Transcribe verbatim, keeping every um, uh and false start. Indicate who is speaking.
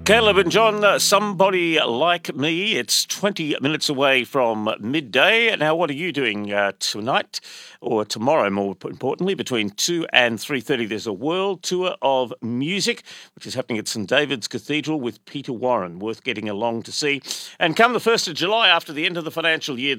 Speaker 1: Caleb and John, uh, Somebody Like Me. It's twenty minutes away from midday. Now, what are you doing uh, tonight or tomorrow, more importantly, between two and three thirty? There's a world tour of music, which is happening at St David's Cathedral with Peter Warren, worth getting along to see. And come the first of July, after the end of the financial year,